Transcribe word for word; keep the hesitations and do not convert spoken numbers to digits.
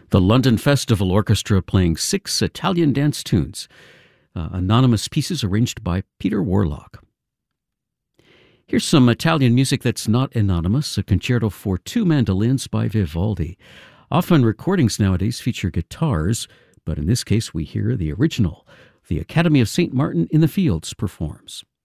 The London Festival Orchestra playing six Italian dance tunes, uh, anonymous pieces arranged by Peter Warlock. Here's some Italian music that's not anonymous, a concerto for two mandolins by Vivaldi. Often recordings nowadays feature guitars, but in this case we hear the original. The Academy of Saint Martin in the Fields performs.